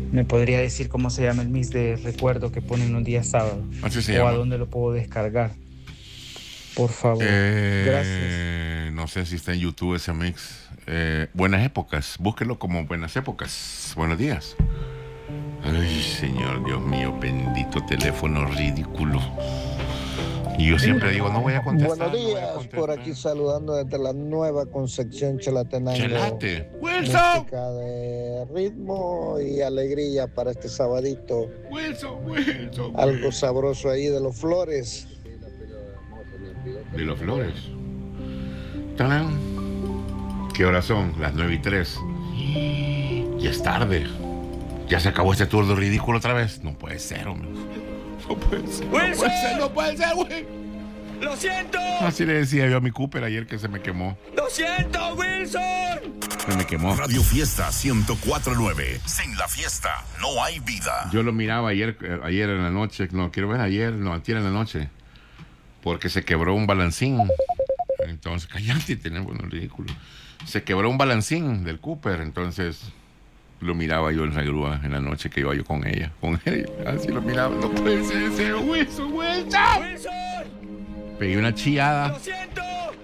¿Me podría decir cómo se llama el mix de recuerdo que ponen los días sábados? Así se ¿O llama. a dónde lo puedo descargar? Por favor. Gracias. No sé si está en YouTube ese mix. Buenas épocas. Búsquelo como Buenas épocas. Buenos días. Ay, Señor, Dios mío, bendito teléfono ridículo. Y yo siempre digo, no voy a contestar. Buenos días, por aquí saludando desde la Nueva Concepción, Chalatenango. Chelate. Música de ritmo y alegría para este sabadito. Wilson. Algo sabroso ahí de los Flores. De los Flores. ¡Tarán! ¿Qué horas son? Las 9:03. Ya es tarde. ¿Ya se acabó este tour de ridículo otra vez? No puede ser, hombre. No puede ser. No puede ser, güey. ¡Lo siento! Así le decía yo a mi Cooper ayer que se me quemó. ¡Lo siento, Wilson! Se me quemó. Radio Fiesta 104.9. Sin la fiesta no hay vida. Yo lo miraba ayer en la noche. No, quiero ver antier en la noche. Porque se quebró un balancín. Entonces, cállate, tenemos un ridículo. Se quebró un balancín del Cooper, entonces lo miraba yo en la grúa en la noche que iba yo con ella. Así lo miraba. No puede ser ese Wilson. Pegué una chillada. ¡Lo siento!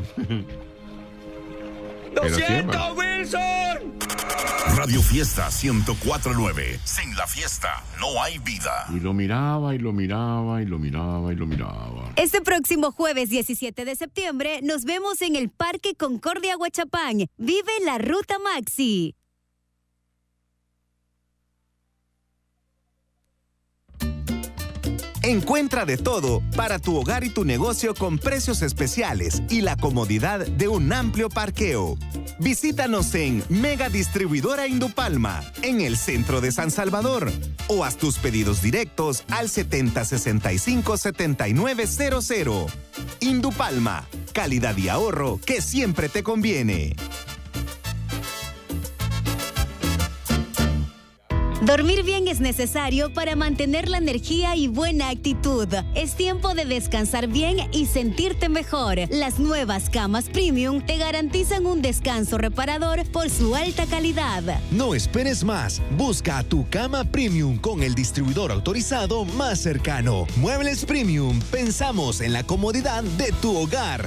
¡Lo siento, Wilson! Radio Fiesta 104.9. Sin la fiesta no hay vida. Y lo miraba. Este próximo jueves 17 de septiembre nos vemos en el Parque Concordia Huachapán. Vive la Ruta Maxi. Encuentra de todo para tu hogar y tu negocio con precios especiales y la comodidad de un amplio parqueo. Visítanos en Mega Distribuidora Indupalma, en el centro de San Salvador, o haz tus pedidos directos al 7065-7900. Indupalma, calidad y ahorro que siempre te conviene. Dormir bien es necesario para mantener la energía y buena actitud. Es tiempo de descansar bien y sentirte mejor. Las nuevas camas Premium te garantizan un descanso reparador por su alta calidad. No esperes más. Busca tu cama Premium con el distribuidor autorizado más cercano. Muebles Premium. Pensamos en la comodidad de tu hogar.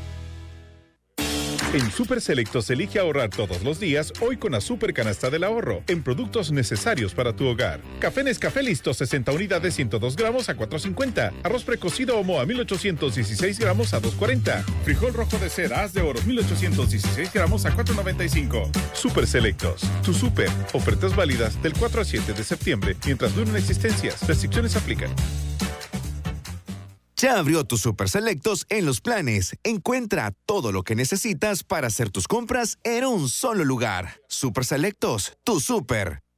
En Super Selectos elige ahorrar todos los días, hoy con la Super Canasta del Ahorro, en productos necesarios para tu hogar. Café Nescafé listo, 60 unidades, 102 gramos a $4.50. Arroz precocido Omoa, 1816 gramos a $2.40. Frijol rojo de cera, haz de oro, 1816 gramos a $4.95. Super Selectos, tu super. Ofertas válidas del 4 al 7 de septiembre, mientras duren existencias. Restricciones aplican. Ya abrió tus Super Selectos en Los Planes. Encuentra todo lo que necesitas para hacer tus compras en un solo lugar. Super Selectos, tu super.